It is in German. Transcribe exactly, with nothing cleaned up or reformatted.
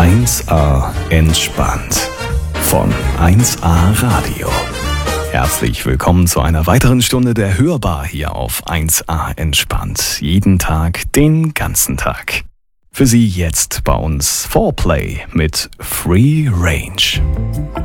eins a entspannt von eins a Radio. Herzlich willkommen zu einer weiteren Stunde der Hörbar hier auf eins a entspannt. Jeden Tag, den ganzen Tag. Für Sie jetzt bei uns Foreplay mit Free Range.